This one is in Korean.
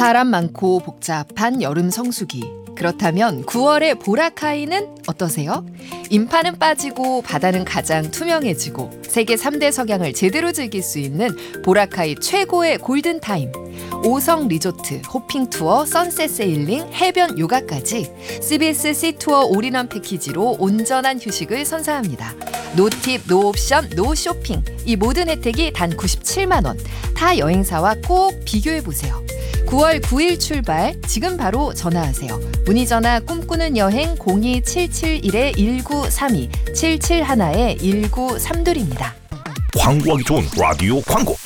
사람 많고 복잡한 여름 성수기. 그렇다면 9월의 보라카이는 어떠세요? 인파는 빠지고 바다는 가장 투명해지고 세계 3대 석양을 제대로 즐길 수 있는 보라카이 최고의 골든타임. 5성 리조트, 호핑 투어, 선셋 세일링, 해변 요가까지 CBS 시투어 올인원 패키지로 온전한 휴식을 선사합니다. 노팁, 노옵션, 노쇼핑. 이 모든 혜택이 단 97만 원. 타 여행사와 꼭 비교해보세요. 9월 9일 출발, 지금 바로 전화하세요. 문의 전화 꿈꾸는 여행 02771-1932, 771-1932입니다. 광고하기 좋은 라디오 광고.